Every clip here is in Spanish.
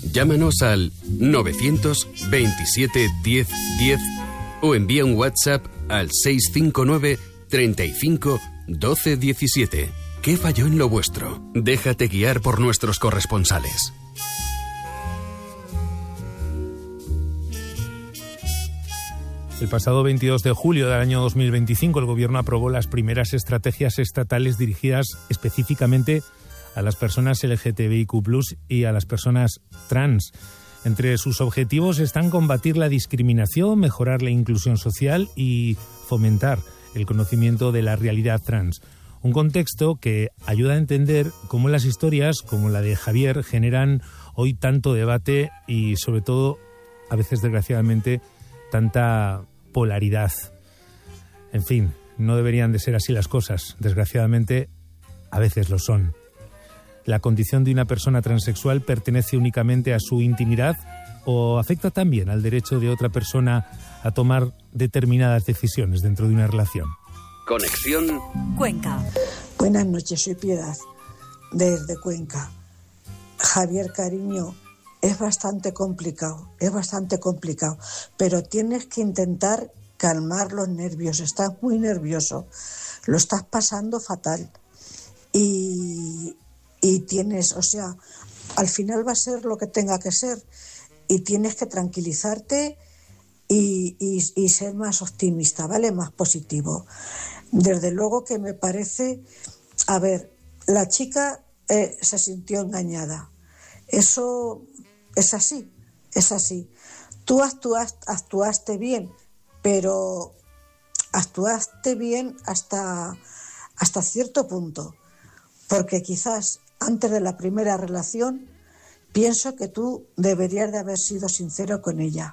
Llámanos al 927 10 10 o envía un WhatsApp al 659 35 12 17. ¿Qué falló en lo vuestro? Déjate guiar por nuestros corresponsales. El pasado 22 de julio del año 2025 el Gobierno aprobó las primeras estrategias estatales dirigidas específicamente a las personas LGTBIQ+ y a las personas trans. Entre sus objetivos están combatir la discriminación, mejorar la inclusión social y fomentar el conocimiento de la realidad trans. Un contexto que ayuda a entender cómo las historias, como la de Javier, generan hoy tanto debate y, sobre todo, a veces, desgraciadamente, tanta polaridad. En fin, no deberían de ser así las cosas. Desgraciadamente, a veces lo son. ¿La condición de una persona transexual pertenece únicamente a su intimidad o afecta también al derecho de otra persona a tomar determinadas decisiones dentro de una relación? Conexión Cuenca. Buenas noches, soy Piedad, desde Cuenca. Javier, cariño, es bastante complicado, pero tienes que intentar calmar los nervios. Estás muy nervioso, lo estás pasando fatal y tienes, o sea, al final va a ser lo que tenga que ser y tienes que tranquilizarte y ser más optimista, ¿vale? Más positivo. Desde luego que me parece, a ver, la chica se sintió engañada. Eso es así. Tú actuaste bien, pero actuaste bien hasta cierto punto, porque quizás antes de la primera relación pienso que tú deberías de haber sido sincero con ella.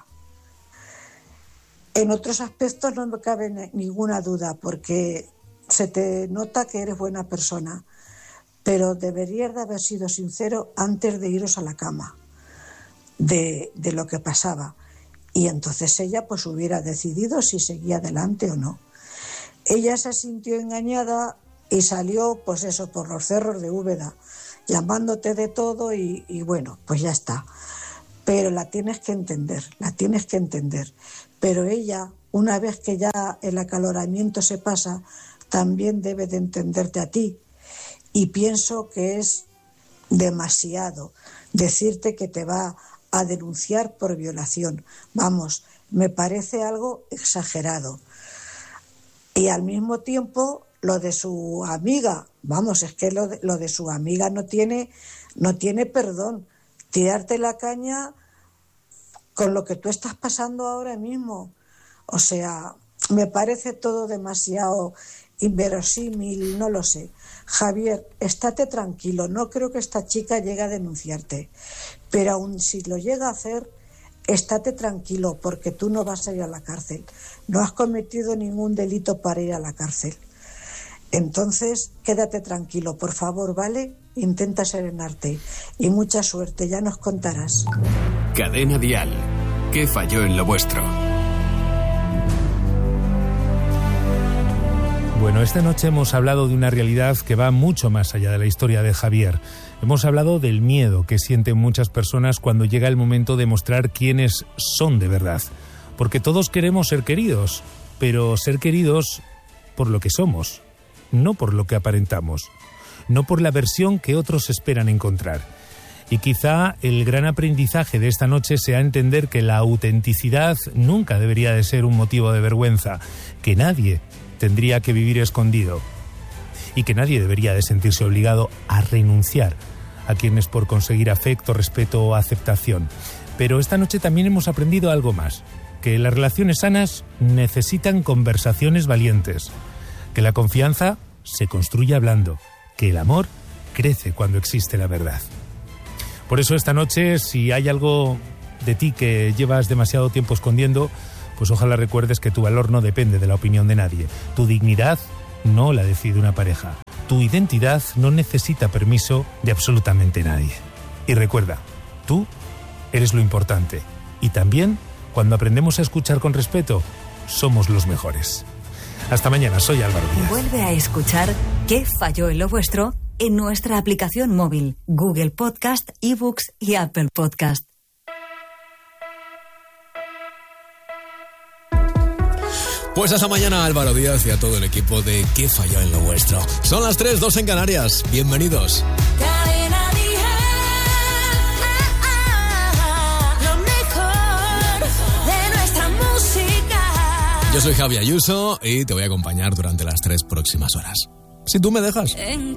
En otros aspectos no me cabe ninguna duda, porque se te nota que eres buena persona, pero deberías de haber sido sincero antes de iros a la cama de lo que pasaba, y entonces ella pues hubiera decidido si seguía adelante o no. Ella se sintió engañada y salió pues eso, por los cerros de Úbeda, llamándote de todo y bueno, pues ya está. Pero la tienes que entender. Pero ella, una vez que ya el acaloramiento se pasa, también debe de entenderte a ti. Y pienso que es demasiado decirte que te va a denunciar por violación. Vamos, me parece algo exagerado. Y al mismo tiempo, lo de su amiga, vamos, es que lo de su amiga no tiene perdón. Tirarte la caña con lo que tú estás pasando ahora mismo. O sea, me parece todo demasiado inverosímil, no lo sé. Javier, estate tranquilo, no creo que esta chica llegue a denunciarte, pero aun si lo llega a hacer, estate tranquilo, porque tú no vas a ir a la cárcel. No has cometido ningún delito para ir a la cárcel. Entonces, quédate tranquilo, por favor, ¿vale? Intenta serenarte y mucha suerte, ya nos contarás. Cadena Dial. ¿Qué falló en lo vuestro? Bueno, esta noche hemos hablado de una realidad que va mucho más allá de la historia de Javier. Hemos hablado del miedo que sienten muchas personas cuando llega el momento de mostrar quiénes son de verdad. Porque todos queremos ser queridos, pero ser queridos por lo que somos, no por lo que aparentamos, no por la versión que otros esperan encontrar. Y quizá el gran aprendizaje de esta noche sea entender que la autenticidad nunca debería de ser un motivo de vergüenza, que nadie tendría que vivir escondido y que nadie debería de sentirse obligado a renunciar a quienes por conseguir afecto, respeto o aceptación. Pero esta noche también hemos aprendido algo más, que las relaciones sanas necesitan conversaciones valientes, que la confianza se construye hablando, que el amor crece cuando existe la verdad. Por eso esta noche, si hay algo de ti que llevas demasiado tiempo escondiendo, pues ojalá recuerdes que tu valor no depende de la opinión de nadie. Tu dignidad no la decide una pareja. Tu identidad no necesita permiso de absolutamente nadie. Y recuerda, tú eres lo importante. Y también, cuando aprendemos a escuchar con respeto, somos los mejores. Hasta mañana, soy Álvaro Díaz. Vuelve a escuchar ¿Qué falló en lo vuestro? En nuestra aplicación móvil, Google Podcast, eBooks y Apple Podcast. Pues hasta mañana, Álvaro Díaz y a todo el equipo de ¿Qué falló en lo vuestro? Son las 3, 2 en Canarias. Bienvenidos. Yo soy Javi Ayuso y te voy a acompañar durante las 3 próximas horas. Si tú me dejas.